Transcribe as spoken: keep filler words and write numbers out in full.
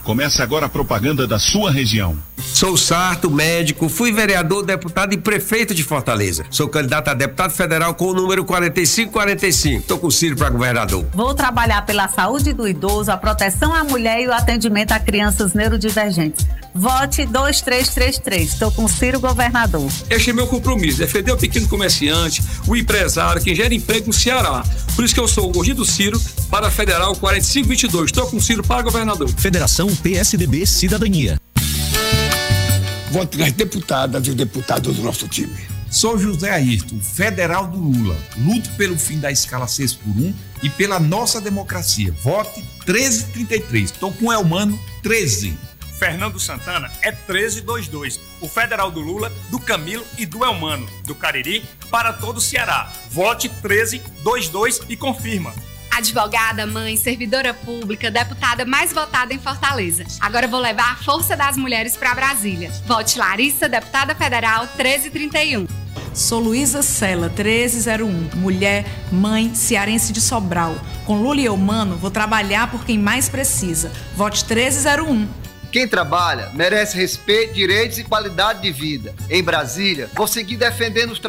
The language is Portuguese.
Começa agora a propaganda da sua região. Sou Sarto, médico, fui vereador, deputado e prefeito de Fortaleza. Sou candidato a deputado federal com o número quarenta e cinco quarenta e cinco. Tô com o Ciro para governador. Vou trabalhar pela saúde do idoso, a proteção à mulher e o atendimento a crianças neurodivergentes. Vote dois três três três. Estou com o Ciro governador. Este é meu compromisso, defender o pequeno comerciante, o empresário, quem gera emprego no Ceará. Por isso que eu sou o gordinho do Ciro para Federal quarenta e cinco vinte e dois. Estou com o Ciro para governador. Federação P S D B Cidadania. Vote nas deputadas e os deputados do nosso time. Sou José Ayrton, federal do Lula. Luto pelo fim da escala seis por um e pela nossa democracia. Vote treze trinta e três. Estou com o Elmano treze. Fernando Santana é treze vinte e dois. O federal do Lula, do Camilo e do Elmano, do Cariri, para todo o Ceará. Vote treze vinte e dois e confirma. Advogada, mãe, servidora pública, deputada mais votada em Fortaleza. Agora vou levar a força das mulheres para Brasília. Vote Larissa, deputada federal, treze trinta e um. Sou Luísa Sela, treze zero um, mulher, mãe, cearense de Sobral. Com Lula e Elmano, vou trabalhar por quem mais precisa. Vote treze zero um. Quem trabalha merece respeito, direitos e qualidade de vida. Em Brasília, vou seguir defendendo os